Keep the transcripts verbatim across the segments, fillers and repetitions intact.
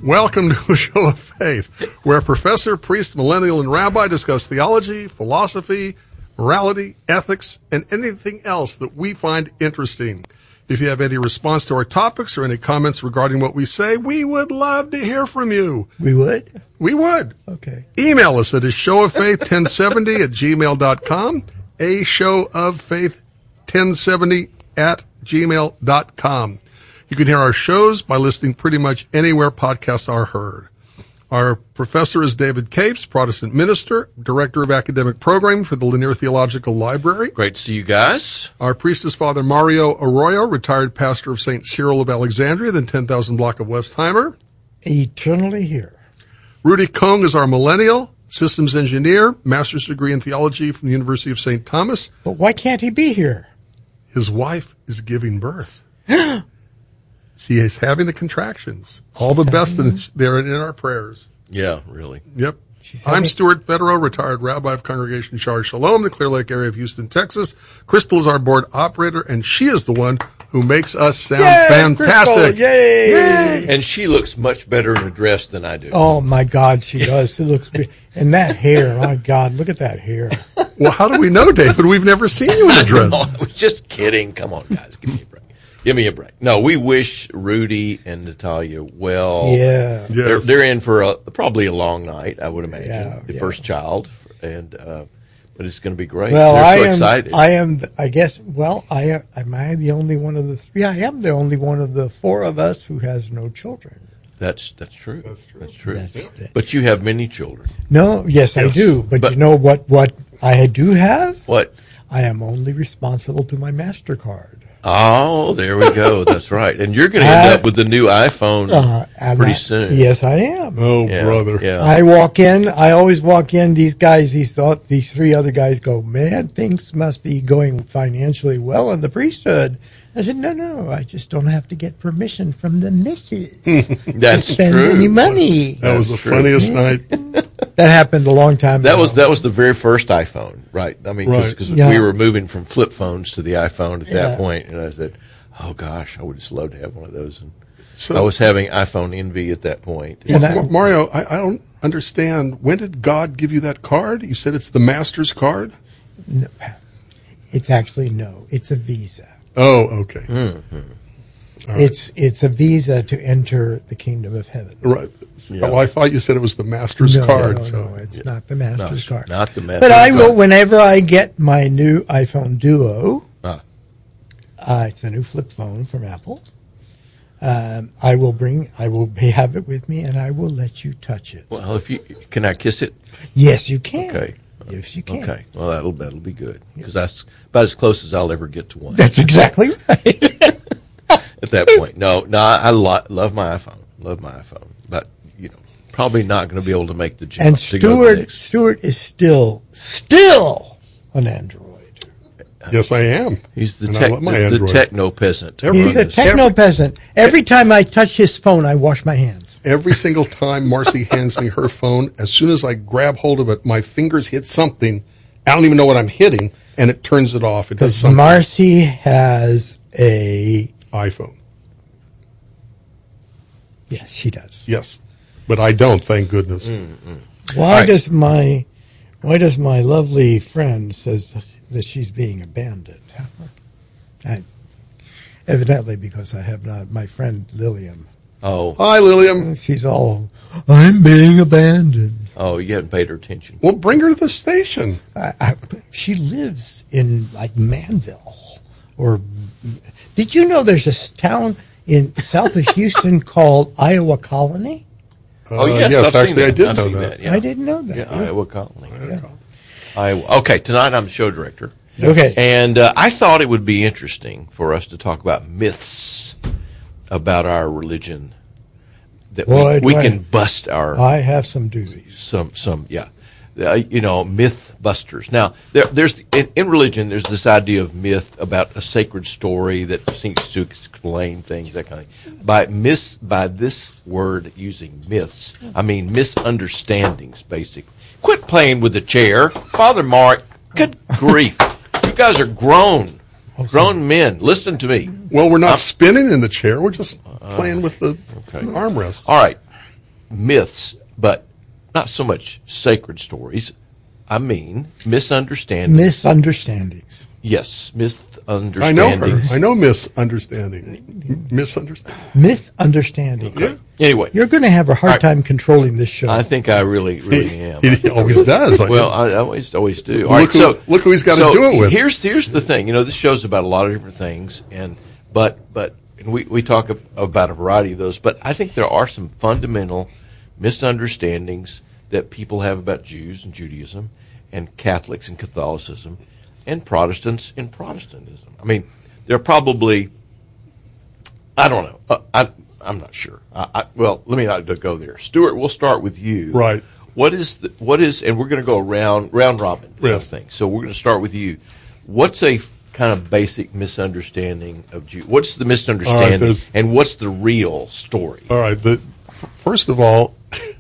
Welcome to a Show of Faith, where professor, priest, millennial, and rabbi discuss theology, philosophy, morality, ethics, and anything else that we find interesting. If you have any response to our topics or any comments regarding what we say, we would love to hear from you. We would? We would. Okay. Email us at a show of faith ten seventy at gmail dot com, a show of faith ten seventy at gmail dot com. You can hear our shows by listening pretty much anywhere podcasts are heard. Our professor is David Capes, Protestant minister, director of academic programming for the Lanier Theological Library. Great to see you guys. Our priest is Father Mario Arroyo, retired pastor of Saint Cyril of Alexandria, the ten thousand block of Westheimer. Eternally here. Rudy Kong is our millennial, systems engineer, master's degree in theology from the University of Saint Thomas. But why can't he be here? His wife is giving birth. She is having the contractions. All the best in, there in our prayers. Yeah, really. Yep. I'm Stuart Federer, retired rabbi of Congregation Shar Shalom, the Clear Lake area of Houston, Texas. Crystal is our board operator, and she is the one who makes us sound Yay, fantastic. Crystal, yay! Yay! And she looks much better in a dress than I do. Oh, my God, she does. She looks good. And that hair, my God, look at that hair. Well, how do we know, David? We've never seen you in a dress. No, I was just kidding. Come on, guys, give me a break. Give me a break. No, we wish Rudy and Natalia well. Yeah. Yes. They're, they're in for a, probably a long night, I would imagine. Yeah, the yeah. first child, and uh, but it's going to be great. Well, they're I so am, excited. I am, I guess, well, I am, am I the only one of the three? I am the only one of the four of us who has no children. That's that's true. That's true. That's true. That's yeah. But you have many children. No, yes, Yes. I do. But, But- you know what, what I do have? What? I am only responsible to my MasterCard. Oh, there we go. That's right. And you're going to end Uh, up with the new iPhone Uh, and pretty I- soon. Yes, I am. Oh, Yeah, brother. Yeah. I walk in, I always walk in, these guys, these thought, these three other guys go, man, things must be going financially well in the priesthood. I said, no, no, I just don't have to get permission from the missus That's to spend true. any money. That was the That's true. funniest night. That happened a long time That ago. was that was the very first iPhone, right? I mean, Right. because Yeah. we were moving from flip phones to the iPhone at Yeah. that point, and I said, "Oh gosh, I would just love to have one of those." And So, I was having iPhone envy at that point. And I- Ma- Mario, I, I don't understand. When did God give you that card? You said it's the master's card? No, it's actually, no, it's a visa. Oh, okay. Mm-hmm. It's it's a visa to enter the kingdom of heaven. Right. Yeah. Well, I thought you said it was the master's No, card. no, so. no, it's not the master's No, card. not the master's But I will, card. whenever I get my new iPhone Duo, Ah. uh, it's a new flip phone from Apple. Um, I will bring, I will be, have it with me, and I will let you touch it. Well, if you can, I kiss it. Yes, you can. Okay. Yes, you can. Okay. Well, that'll that'll be good because that's about as close as I'll ever get to one. That's exactly right. At that point, no, no, I, I lo- love my iPhone. Love my iPhone, but you know, probably not going to be able to make the jump. And to go to the Stuart, next. Stuart is still, still an Android. Yes, I am. He's the And I tech, love my the, the Android. techno peasant. Every- He's a Every- techno peasant. Every time I touch his phone, I wash my hands. Every single time Marcy hands me her phone, as soon as I grab hold of it, my fingers hit something. I don't even know what I'm hitting, and it turns it off. It does Because something. Marcy has a, iPhone. yes, she does. Yes. But I don't, thank goodness. Why right. does my why does my lovely friend says that she's being abandoned? I, evidently because I have not my friend Lillian. Oh, Hi, Lillian. She's all I'm being abandoned. oh, you haven't paid her attention. Well, bring her to the station. I, I, she lives in like Manville, or did you know there's a town in south of Houston called Iowa Colony? Oh, Uh, yes, yes, I've seen actually, I that. did I've know seen that. yeah. I didn't know that. Yeah, Iowa Colony. Yeah. Iowa. Okay, tonight I'm the show director. Okay. And uh, I thought it would be interesting for us to talk about myths about our religion that Boy, we, we do I- can bust our I have some doozies. some some yeah uh, you know, myth busters. Now there, there's in, in religion there's this idea of myth about a sacred story that seems to explain things, that kind of thing. By mis by this word using myths, I mean misunderstandings basically. Quit playing with the chair, Father Mark. Good grief, you guys are grown, grown men. Listen to me. Well, we're not spinning in the chair. We're just playing with the okay. armrest. All right. myths, but not so much sacred stories. I mean misunderstandings. Misunderstandings. Yes, misunderstandings. I know her. I know misunderstanding. M- misunderstanding. Misunderstanding. Yeah. Anyway, You're going to have a hard I- time controlling this show. I think I really, really am. He always does. I Well, know. I always, always do. Look All right, who- so look who he's gotta so do it with. Here's here's the thing. You know, this show's about a lot of different things, and but but and we we talk ab- about a variety of those. But I think there are some fundamental misunderstandings that people have about Jews and Judaism, and Catholics and Catholicism, and Protestants and Protestantism. I mean, there are probably, I don't know. Uh, I, I'm not sure. I, I, well, let me not go there. Stuart, we'll start with you. Right. What is the, what is, and we're going to go around round robin. Yes. Thing. So we're going to start with you. What's a f- kind of basic misunderstanding of Jew? What's the misunderstanding, there's- and what's the real story? All right. The, first of all,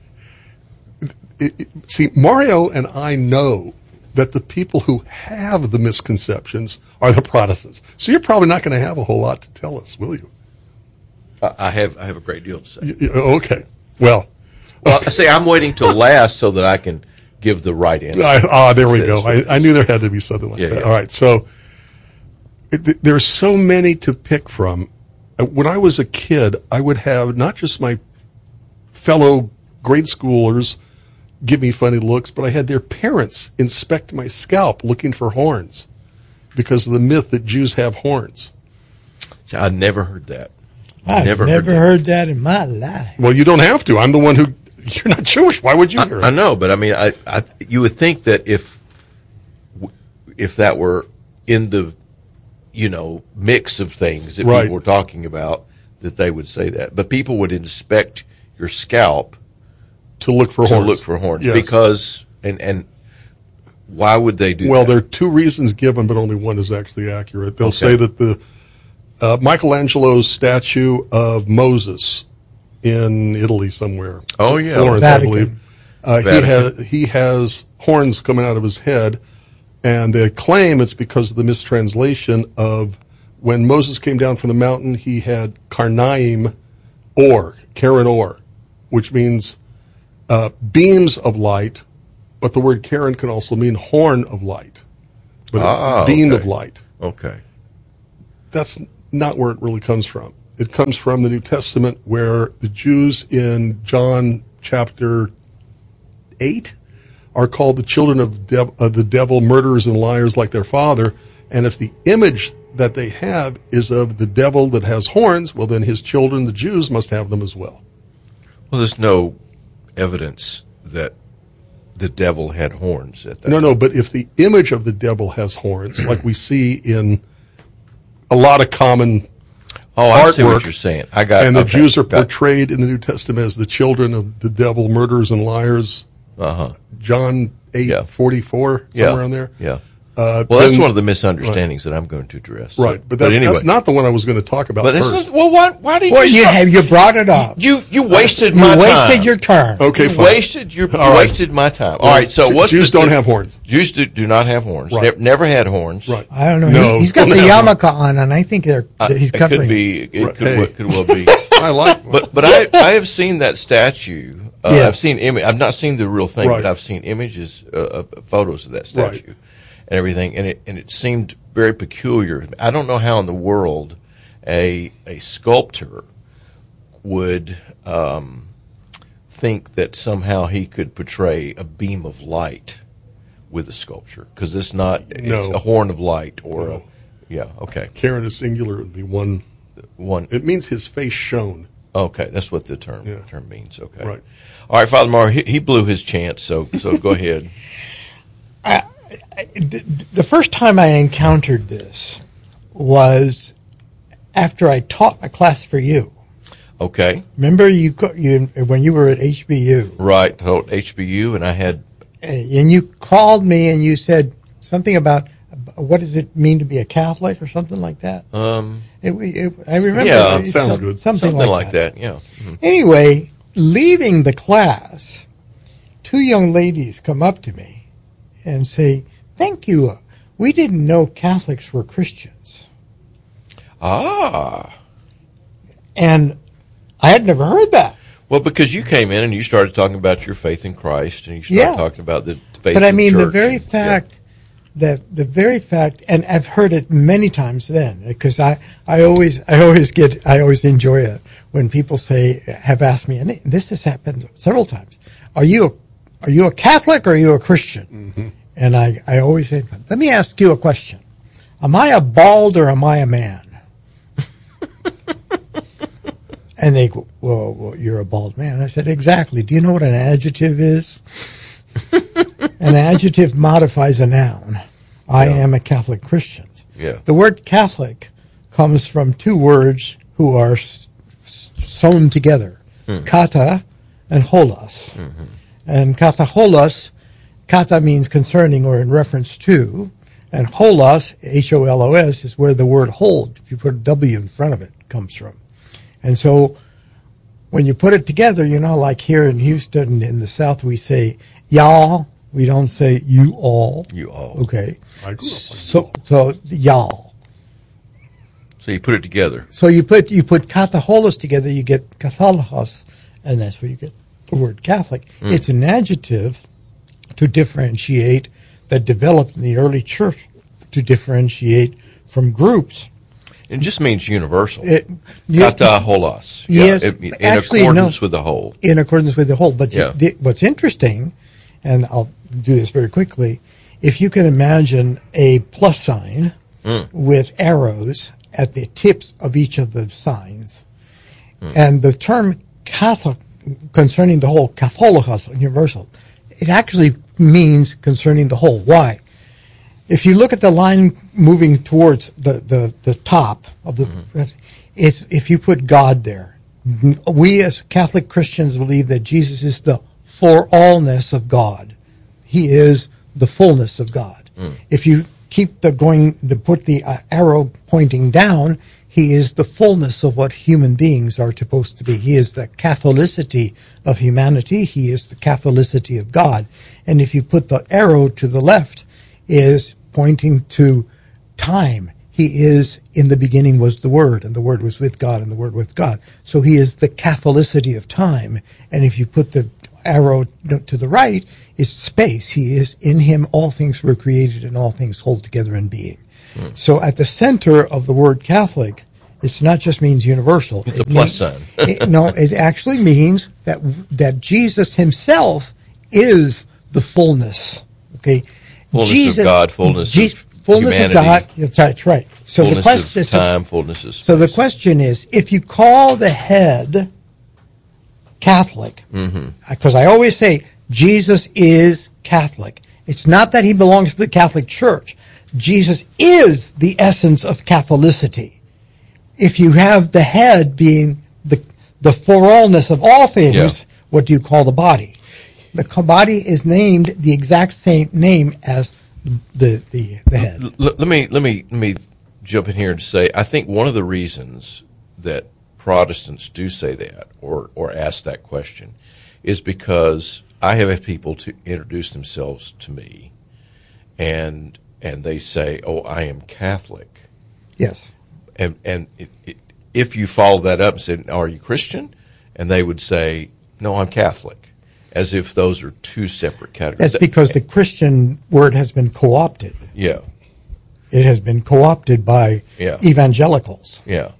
it, it, see, Mario and I know that the people who have the misconceptions are the Protestants. So you're probably not going to have a whole lot to tell us, will you? I I have I have a great deal to say. Y- y- Okay. Well, Well, I say I'm waiting till last so that I can give the right answer. I, ah, there we Says- go. I, I knew there had to be something like Yeah, that. yeah. All right. So it, th- there's so many to pick from. Uh, When I was a kid, I would have not just my fellow grade schoolers give me funny looks, but I had their parents inspect my scalp looking for horns because of the myth that Jews have horns. See, I never heard that. I've never never, heard heard, that in my life. Well, you don't have to. I'm the one who. You're not Jewish. Why would you hear it? I know, but I mean, I, I you would think that if if that were in the you know mix of things that Right. people were talking about, that they would say that. But people would inspect your scalp To look for to horns. look for horns Yes. because and and why would they do Well, that? there are two reasons given, but only one is actually accurate. They'll Okay. say that the uh, Michelangelo's statue of Moses in Italy somewhere, Oh, yeah. Florence, Vatican. I believe, uh, he Vatican. has he has horns coming out of his head, and they claim it's because of the mistranslation of when Moses came down from the mountain, he had karnaim or Karen or, which means uh, beams of light, but the word Karen can also mean horn of light, but Ah, a beam okay. of light. Okay. That's not where it really comes from. It comes from the New Testament, where the Jews in John chapter eight are called the children of, dev- of the devil, murderers and liars like their father. And if the image that they have is of the devil that has horns, well, then his children, the Jews, must have them as well. Well, there's no evidence that the devil had horns at that. No, no, but if the image of the devil has horns, like we see in a lot of common Oh, I see artwork, what you're saying. I got and the okay, Jews are got- portrayed in the New Testament as the children of the devil, murderers and liars. Uh-huh. John eight Yeah. forty four, Yeah. somewhere on there. Yeah. Uh, Well, that's then- one of the misunderstandings that I'm going to address. So- right, but, that, anyway, that's not the one I was going to talk about But this first. is well. Why? Why did Well, you? you stop? have you brought it up. You you wasted You my wasted time. your turn. okay, You fine. wasted your All right. wasted my time. All right. So Ju- what's Jews the- don't have horns. Jews do, do not have horns. Right. Ne- never had horns. Right. I don't know. No, he, he's got don't the have yarmulke on, and I think they're Uh, he's it covering. could be. It Right. could, Hey. well- could well be. I like But but I I have seen that statue. Uh, Yeah. I've seen Im- I've not seen the real thing, Right. but I've seen images, uh, of photos of that Right. statue, and everything, and it and it seemed very peculiar. I don't know how in the world a a sculptor would um, think that somehow he could portray a beam of light with a sculpture, because it's not No. it's a horn of light or No. a, yeah okay Karen is singular. It would be one. one It means his face shone. Okay, that's what the term Yeah. term means. Okay, Right. All right, Father Morrow, he, he blew his chance, so so go ahead. the, the first time I encountered this was after I taught a class for you. Okay, Remember you, co- you when you were at H B U, right. So H B U, and I had and you called me and you said something about what does it mean to be a Catholic or something like that. um It, it, I remember. Yeah, it, sounds some- good. Something, something like, like that. Yeah. Mhm. Anyway, leaving the class, two young ladies come up to me and say, "Thank you. We didn't know Catholics were Christians." Ah, And I had never heard that. Well, because you came in and you started talking about your faith in Christ, and you started Yeah. talking about the faith But I in mean, the church very and- fact that the very fact, and I've heard it many times then, because I, I always, I always get, I always enjoy it when people say, have asked me, and this has happened several times. Are you, a, are you a Catholic or are you a Christian? Mm-hmm. And I, I always say, let me ask you a question. Am I a bald or am I a man? And they go, well, well, you're a bald man. I said, exactly. Do you know what an adjective is? An adjective modifies a noun. I Yeah. am a Catholic Christian. Yeah. The word Catholic comes from two words who are s- s- sewn together, Hmm. kata and holos. Mm-hmm. And kata holos, kata means concerning or in reference to, and holos, H O L O S, is where the word hold, if you put a W in front of it, comes from. And so when you put it together, you know, like here in Houston in the South, we say y'all. We don't say you all. You all. Okay. I grew up on So, so y'all. So you put it together. So you put you put kataholos together, you get katholikos, and that's where you get the word Catholic. Mm. It's an adjective to differentiate that developed in the early church to differentiate from groups. It just means universal. It, Kata holos. Yeah, Yes, it- in actually, accordance no. with the whole. in accordance with the whole. But Yeah. the, what's interesting, and I'll do this very quickly, if you can imagine a plus sign Mm. with arrows at the tips of each of the signs, and the term Catholic concerning the whole, Catholicos, universal, it actually means concerning the whole. Why? If you look at the line moving towards the, the, the top of the, it's if you put God there. We as Catholic Christians believe that Jesus is the for allness of God. He is the fullness of God. Mm. If you keep the going, the put the uh, arrow pointing down, he is the fullness of what human beings are supposed to be. He is the Catholicity of humanity. He is the Catholicity of God. And if you put the arrow to the left, is pointing to time. He is, in the beginning was the Word, and the Word was with God, and the Word with God. So he is the Catholicity of time. And if you put the arrow to the right, is space. He is, in him all things were created, and all things hold together in being. Hmm. So at the center of the word Catholic, it's not just means universal. It's it a plus means, sign. it, no, it actually means that that Jesus himself is the fullness. Okay, Fullness Jesus, of God, fullness Je- of fullness humanity. of God. That's right. That's right. So fullness the question of time, fullness of space. So the question is, if you call the head Catholic, because mm-hmm. I always say Jesus is Catholic. It's not that he belongs to the Catholic Church. Jesus is the essence of Catholicity. If you have the head being the the forallness of all things, yeah. what do you call the body? The body is named the exact same name as the the, the head. L- let me let me let me jump in here and say I think one of the reasons that Protestants do say that or or ask that question is because I have had people to introduce themselves to me, and and they say, "Oh, I am Catholic." Yes. And and it, it, if you follow that up and say, "Are you Christian?" and they would say, "No, I'm Catholic," as if those are two separate categories. That's because the Christian word has been co-opted. Yeah. It has been co-opted by Yeah. evangelicals. Yeah.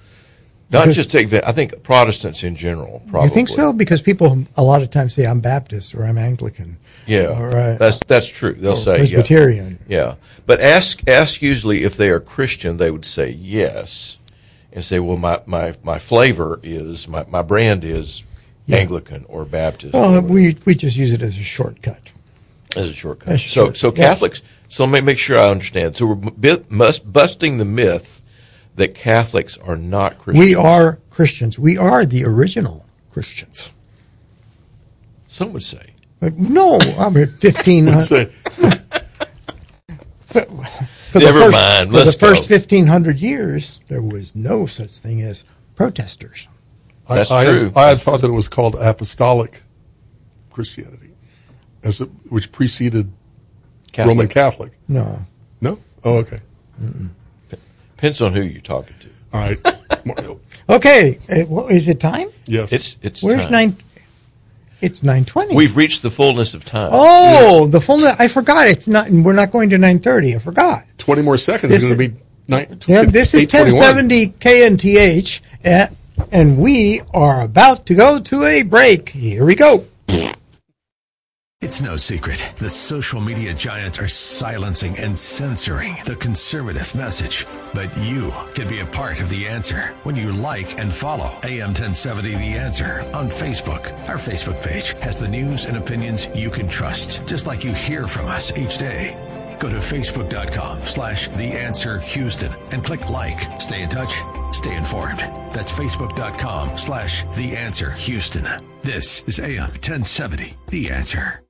Not Because- just take I think Protestants in general. Probably. You think so? Because people a lot of times say I'm Baptist or I'm Anglican. Yeah, Or, uh, that's that's true. They'll or say Presbyterian. Yeah. yeah, but ask ask usually if they are Christian, they would say yes, and say, well, my my, my flavor is my, my brand is Yeah. Anglican or Baptist. Well, or we we just use it as a shortcut. as a shortcut. As a so short- so yeah. Catholics. So let me make sure I understand. So we're bu- must, busting the myth that Catholics are not Christians. We are Christians. We are the original Christians. Some would say. But no, I'm at fifteen hundred. For, for the Never first, mind, For let's the first go. fifteen hundred years, there was no such thing as protesters. I, That's I true. Had, I had thought that it was called apostolic Christianity, as it, which preceded Catholic. Roman Catholic. No. No? Oh, okay. Depends on who you're talking to. All right. Okay, uh, well, is it time? Yes. It's it's Where's time. nine? It's nine twenty. We've reached the fullness of time. Oh, the full. I forgot. It's not. We're not going to nine thirty. I forgot. twenty more seconds This is going is- to be nine. Yeah, this is eight twenty-one. ten seventy K N T H, uh, and we are about to go to a break. Here we go. It's no secret. The social media giants are silencing and censoring the conservative message. But you can be a part of the answer when you like and follow A M ten seventy The Answer on Facebook. Our Facebook page has the news and opinions you can trust, just like you hear from us each day. Go to facebook.com slash The Answer Houston and click like. Stay in touch. Stay informed. That's facebook.com slash The Answer Houston. This is A M ten seventy The Answer.